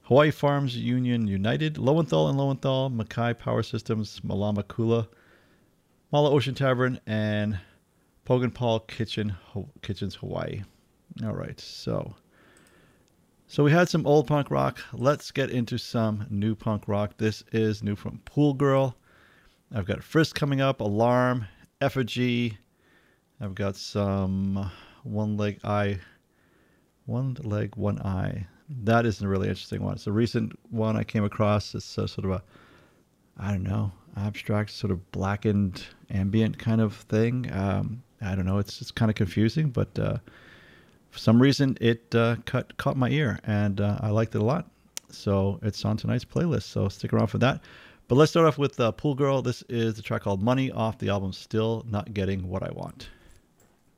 Hawaii Farms Union United, Lowenthal and Lowenthal, Mackay Power Systems, Malama Kula, Mala Ocean Tavern, and Pogan Paul Kitchens Hawaii. All right, so we had some old punk rock. Let's get into some new punk rock. This is new from Pool Girl. I've got Frisk coming up, Alarm, Effigy. I've got some One Leg, One Eye. That is a really interesting one. It's a recent one I came across. It's sort of a, I don't know, abstract, sort of blackened ambient kind of thing. I don't know. It's kind of confusing, but for some reason it caught my ear, and I liked it a lot. So it's on tonight's playlist. So stick around for that. But let's start off with Pool Girl. This is the track called Money off the album Still Not Getting What I Want.